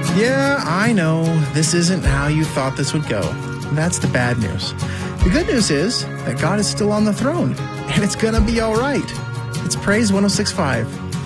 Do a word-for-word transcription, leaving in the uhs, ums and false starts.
Yeah, I know this isn't how you thought this would go. That's the bad news. The good news is that God is still on the throne, and it's going to be all right. It's Praise one oh six point five.